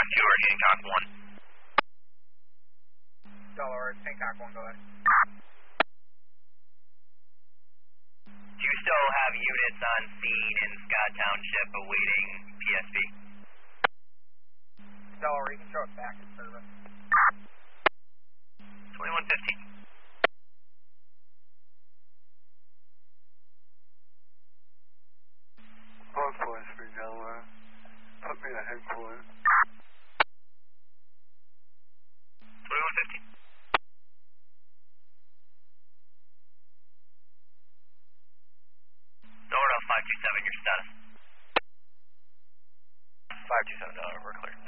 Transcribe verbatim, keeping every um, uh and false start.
two or Hancock one? Delaware, Hancock one, go ahead. Do you still have units on scene in Scott Township awaiting P S V? Delaware, you can show it back in service. twenty-one fifteen. one four three Delaware. Put me at headquarters. twenty-one fifteen. Delaware five two seven, your status. five two seven, Delaware, we're clear.